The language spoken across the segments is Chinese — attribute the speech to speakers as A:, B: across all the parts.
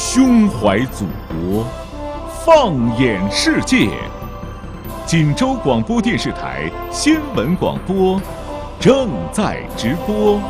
A: 胸怀祖国，放眼世界。锦州广播电视台新闻广播正在直播。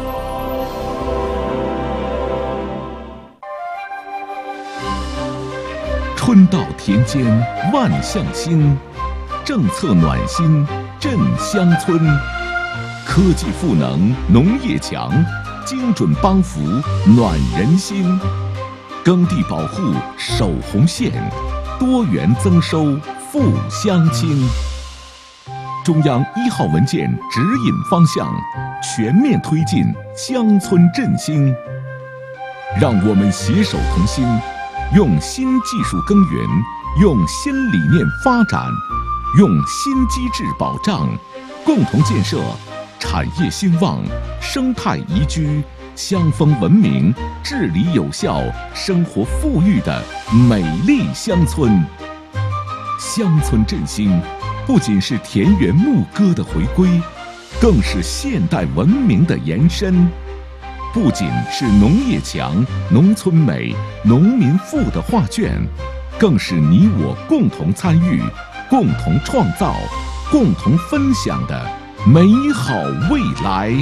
A: 春到田间万象新，政策暖心振乡村。科技赋能农业强，精准帮扶暖人心。耕地保护守红线，多元增收富乡亲。中央1号文件指引方向，全面推进乡村振兴。让我们携手同心，用新技术耕耘，用新理念发展，用新机制保障，共同建设产业兴旺、生态宜居、乡风文明、治理有效、生活富裕的美丽乡村。乡村振兴不仅是田园牧歌的回归，更是现代文明的延伸。不仅是农业强、农村美、农民富的画卷，更是你我共同参与、共同创造、共同分享的美好未来。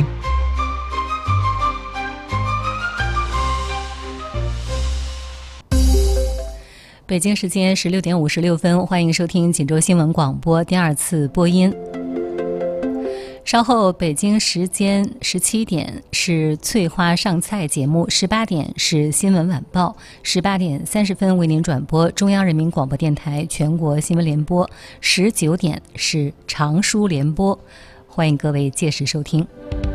B: 北京时间16点56分，欢迎收听锦州新闻广播第2次播音。稍后北京时间17点是翠花上菜节目，18点是新闻晚报，18点30分为您转播中央人民广播电台全国新闻联播，19点是长书联播，欢迎各位届时收听。